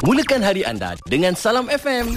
Mulakan hari anda dengan Salam FM.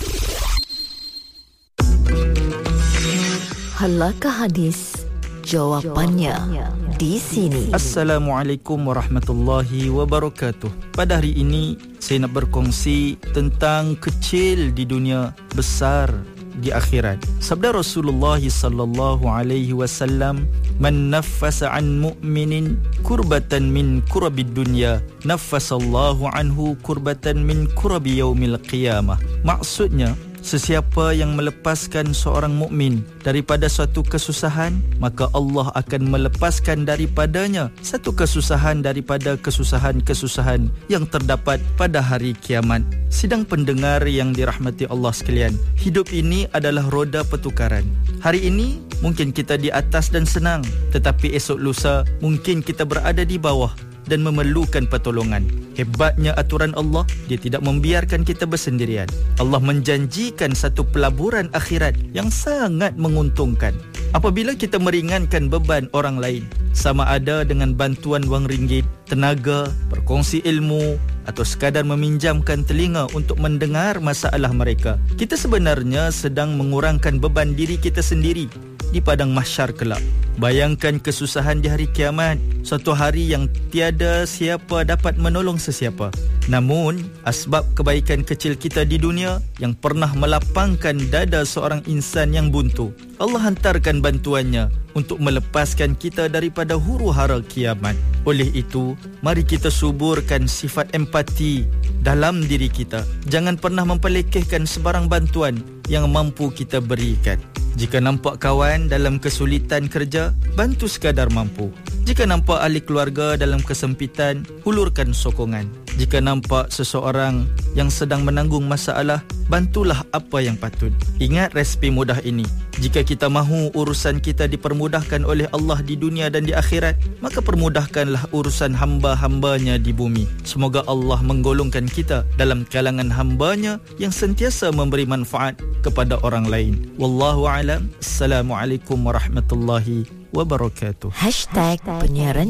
Halakah hadis? Jawapannya di sini. Assalamualaikum warahmatullahi wabarakatuh. Pada hari ini saya nak berkongsi tentang kecil di dunia, besar di akhirat. Sabda Rasulullah sallallahu alaihi wasallam, "Man naffasa an mu'minin kurbatan min kurabid dunya, naffasallahu anhu kurbatan min kurabi yaumil qiyamah." Maksudnya, sesiapa yang melepaskan seorang mukmin daripada suatu kesusahan, maka Allah akan melepaskan daripadanya satu kesusahan daripada kesusahan-kesusahan yang terdapat pada hari kiamat. Sidang pendengar yang dirahmati Allah sekalian, hidup ini adalah roda pertukaran. Hari ini mungkin kita di atas dan senang, tetapi esok lusa mungkin kita berada di bawah dan memerlukan pertolongan. Hebatnya aturan Allah, dia tidak membiarkan kita bersendirian. Allah menjanjikan satu pelaburan akhirat yang sangat menguntungkan apabila kita meringankan beban orang lain, sama ada dengan bantuan wang ringgit, tenaga, berkongsi ilmu, atau sekadar meminjamkan telinga untuk mendengar masalah mereka. Kita sebenarnya sedang mengurangkan beban diri kita sendiri di padang mahsyar kelak. Bayangkan kesusahan di hari kiamat, suatu hari yang tiada siapa dapat menolong sesiapa. Namun, asbab kebaikan kecil kita di dunia yang pernah melapangkan dada seorang insan yang buntu, Allah hantarkan bantuannya untuk melepaskan kita daripada huru-hara kiamat. Oleh itu, mari kita suburkan sifat empati dalam diri kita. Jangan pernah mempelekehkan sebarang bantuan yang mampu kita berikan. Jika nampak kawan dalam kesulitan kerja, bantu sekadar mampu. Jika nampak ahli keluarga dalam kesempitan, hulurkan sokongan. Jika nampak seseorang yang sedang menanggung masalah, bantulah apa yang patut. Ingat resipi mudah ini. Jika kita mahu urusan kita dipermudahkan oleh Allah di dunia dan di akhirat, maka permudahkanlah urusan hamba-hambanya di bumi. Semoga Allah menggolongkan kita dalam kalangan hambanya yang sentiasa memberi manfaat kepada orang lain. Wallahu a'lam. Assalamualaikum warahmatullahi wabarakatuh. #penyiaran